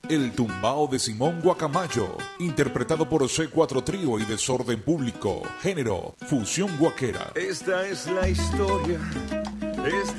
El tumbao de Simón Guacamayo, interpretado por C4 Trío y Desorden Público, género, fusión guaquera. Esta es la historia.